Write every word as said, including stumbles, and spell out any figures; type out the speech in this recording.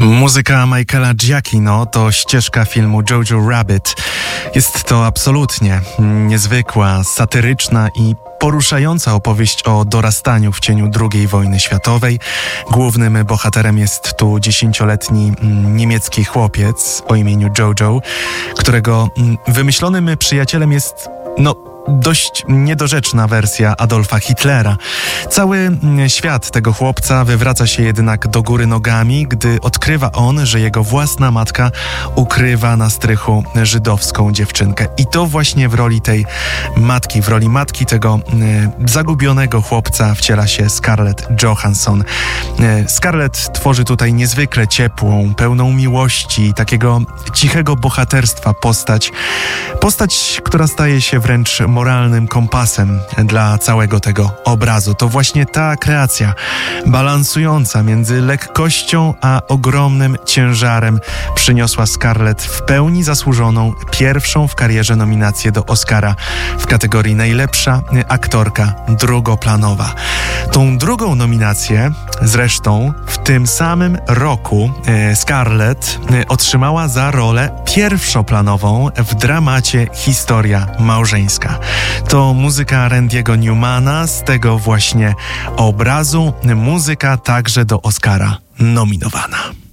Muzyka Michaela Giacchino to ścieżka filmu Jojo Rabbit. Jest to absolutnie niezwykła, satyryczna i poruszająca opowieść o dorastaniu w cieniu drugiej wojny światowej. Głównym bohaterem jest tu dziesięcioletni niemiecki chłopiec o imieniu Jojo, którego wymyślonym przyjacielem jest, no, dość niedorzeczna wersja Adolfa Hitlera. Cały świat tego chłopca wywraca się jednak do góry nogami, gdy odkrywa on, że jego własna matka ukrywa na strychu żydowską dziewczynkę. I to właśnie w roli tej matki, w roli matki tego y, zagubionego chłopca wciela się Scarlett Johansson. Y, Scarlett tworzy tutaj niezwykle ciepłą, pełną miłości, takiego cichego bohaterstwa postać. Postać, która staje się wręcz moralnym kompasem dla całego tego obrazu. To właśnie ta kreacja, balansująca między lekkością a ogromnym ciężarem, przyniosła Scarlett w pełni zasłużoną pierwszą w karierze nominację do Oscara w kategorii najlepsza aktorka drugoplanowa. Tą drugą nominację zresztą w tym samym roku Scarlett otrzymała za rolę pierwszoplanową w dramacie Historia małżeńska. To muzyka Randy'ego Newmana z tego właśnie obrazu, muzyka także do Oscara nominowana.